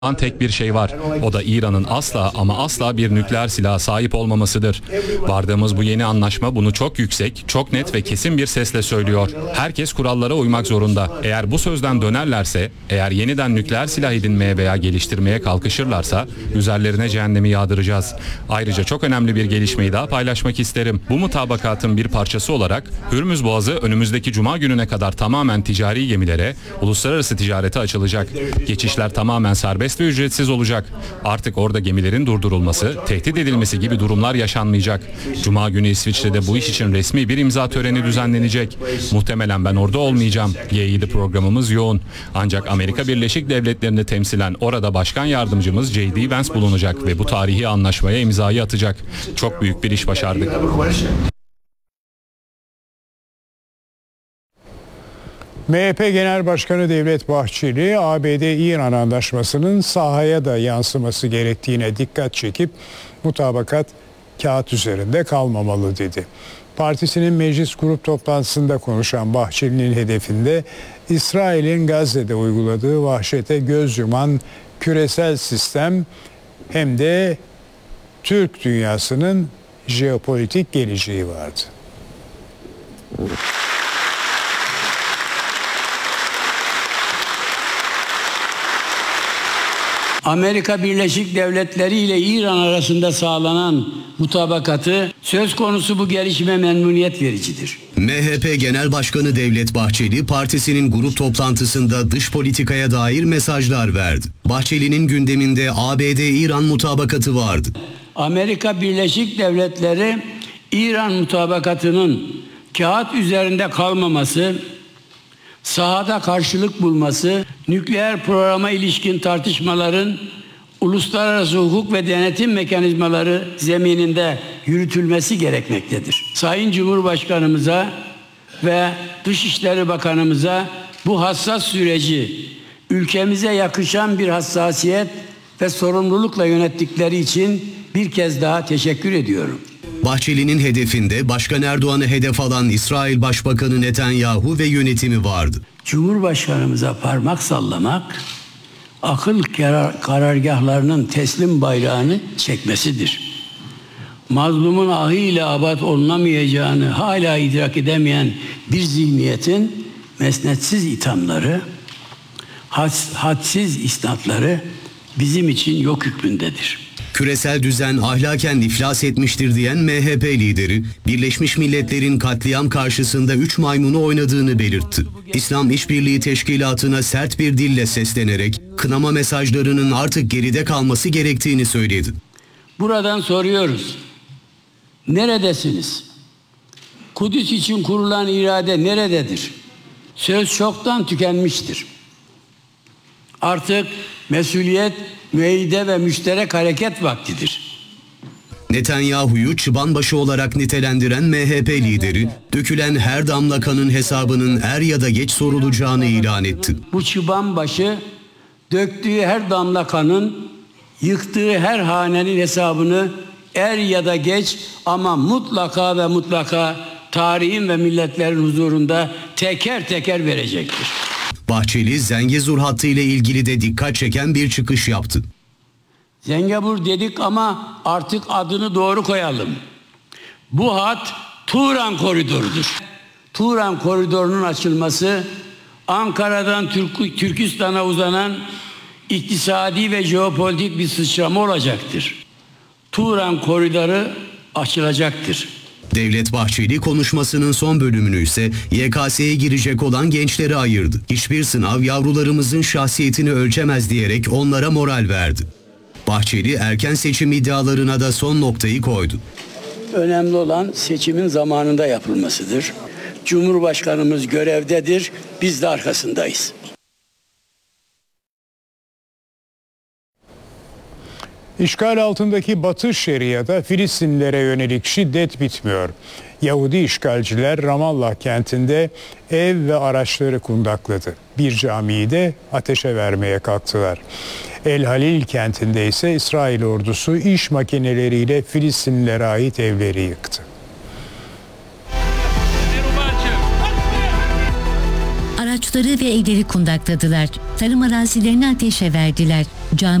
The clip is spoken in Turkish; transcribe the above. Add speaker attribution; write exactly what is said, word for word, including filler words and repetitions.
Speaker 1: tek bir şey var. O da İran'ın asla ama asla bir nükleer silaha sahip olmamasıdır. Vardığımız bu yeni anlaşma bunu çok yüksek, çok net ve kesin bir sesle söylüyor. Herkes kurallara uymak zorunda. Eğer bu sözden dönerlerse, eğer yeniden nükleer silah edinmeye veya geliştirmeye kalkışırlarsa üzerlerine cehennemi yağdıracağız. Ayrıca çok önemli bir gelişmeyi daha paylaşmak isterim. Bu mutabakatın bir parçası olarak Hürmüz Boğazı önümüzdeki Cuma gününe kadar tamamen ticari gemilere, uluslararası ticarete açılacak. Geçişler tamamen serbest ve ücretsiz olacak. Artık orada gemilerin durdurulması, tehdit edilmesi gibi durumlar yaşanmayacak. Cuma günü İsviçre'de bu iş için resmi bir imza töreni düzenlenecek. Muhtemelen ben orada olmayacağım. G yedi programımız yoğun. Ancak Amerika Birleşik Devletleri'ni temsilen orada başkan yardımcımız J D Vance bulunacak ve bu tarihi anlaşmaya imzayı atacak. Çok büyük bir iş başardık.
Speaker 2: M H P Genel Başkanı Devlet Bahçeli, A B D-İran anlaşmasının sahaya da yansıması gerektiğine dikkat çekip mutabakat kağıt üzerinde kalmamalı dedi. Partisinin meclis grup toplantısında konuşan Bahçeli'nin hedefinde İsrail'in Gazze'de uyguladığı vahşete göz yuman küresel sistem hem de Türk dünyasının jeopolitik geleceği vardı.
Speaker 3: Amerika Birleşik Devletleri ile İran arasında sağlanan mutabakatı söz konusu bu gelişme memnuniyet vericidir.
Speaker 4: M H P Genel Başkanı Devlet Bahçeli partisinin grup toplantısında dış politikaya dair mesajlar verdi. Bahçeli'nin gündeminde A B D-İran mutabakatı vardı.
Speaker 3: Amerika Birleşik Devletleri İran mutabakatının kağıt üzerinde kalmaması, sahada karşılık bulması, nükleer programa ilişkin tartışmaların uluslararası hukuk ve denetim mekanizmaları zemininde yürütülmesi gerekmektedir. Sayın Cumhurbaşkanımıza ve Dışişleri Bakanımıza bu hassas süreci ülkemize yakışan bir hassasiyet ve sorumlulukla yönettikleri için bir kez daha teşekkür ediyorum.
Speaker 4: Bahçeli'nin hedefinde Başkan Erdoğan'ı hedef alan İsrail Başbakanı Netanyahu ve yönetimi vardı.
Speaker 3: Cumhurbaşkanımıza parmak sallamak, akıl karar, karargahlarının teslim bayrağını çekmesidir. Mazlumun ahıyla abat olunamayacağını hala idrak edemeyen bir zihniyetin mesnetsiz ithamları, had, hadsiz isnatları bizim için yok hükmündedir.
Speaker 4: Küresel düzen ahlaken iflas etmiştir diyen M H P lideri, Birleşmiş Milletler'in katliam karşısında üç maymunu oynadığını belirtti. İslam İşbirliği Teşkilatı'na sert bir dille seslenerek kınama mesajlarının artık geride kalması gerektiğini söyledi.
Speaker 3: Buradan soruyoruz. Neredesiniz? Kudüs için kurulan irade nerededir? Söz çoktan tükenmiştir. Artık mesuliyet, müeyyide ve müşterek hareket vaktidir.
Speaker 4: Netanyahu'yu çıbanbaşı olarak nitelendiren M H P lideri, dökülen her damla kanın hesabının er ya da geç sorulacağını ilan etti.
Speaker 3: Bu çıbanbaşı döktüğü her damla kanın, yıktığı her hanenin hesabını er ya da geç ama mutlaka ve mutlaka tarihin ve milletlerin huzurunda teker teker verecektir.
Speaker 4: Bahçeli, Zengezur hattı ile ilgili de dikkat çeken bir çıkış yaptı.
Speaker 3: Zengezur dedik ama artık adını doğru koyalım. Bu hat Turan Koridoru'dur. Turan Koridoru'nun açılması Ankara'dan Türk, Türkistan'a uzanan iktisadi ve jeopolitik bir sıçrama olacaktır. Turan Koridoru açılacaktır.
Speaker 4: Devlet Bahçeli konuşmasının son bölümünü ise Y K S'ye girecek olan gençlere ayırdı. Hiçbir sınav yavrularımızın şahsiyetini ölçemez diyerek onlara moral verdi. Bahçeli erken seçim iddialarına da son noktayı koydu.
Speaker 3: Önemli olan seçimin zamanında yapılmasıdır. Cumhurbaşkanımız görevdedir, biz de arkasındayız.
Speaker 2: İşgal altındaki Batı Şeria'da Filistinlilere yönelik şiddet bitmiyor. Yahudi işgalciler Ramallah kentinde ev ve araçları kundakladı. Bir camiyi de ateşe vermeye kalktılar. El Halil kentinde ise İsrail ordusu iş makineleriyle Filistinlilere ait evleri yıktı.
Speaker 5: Araçları ve evleri kundakladılar. Tarım arazilerini ateşe verdiler. Can